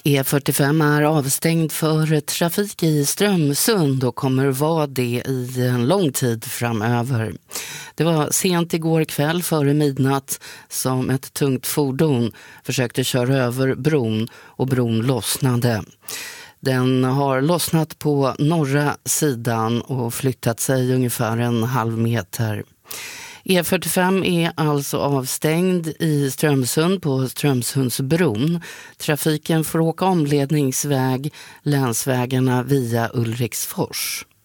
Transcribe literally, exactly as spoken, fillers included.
E fyrtiofem är avstängd för trafik i Strömsund och kommer vara det i en lång tid framöver. Det var sent igår kväll före midnatt som ett tungt fordon försökte köra över bron och bron lossnade. Den har lossnat på norra sidan och flyttat sig ungefär en halv meter. E fyrtiofem är alltså avstängd i Strömsund på Strömsundsbron. Trafiken får åka omledningsväg länsvägarna via Ulriksfors.